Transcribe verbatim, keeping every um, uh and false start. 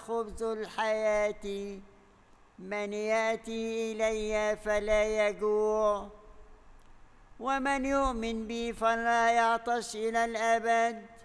خبز الحياة، من يأتي إلي فلا يجوع، ومن يؤمن بي فلا يعطش إلى الأبد.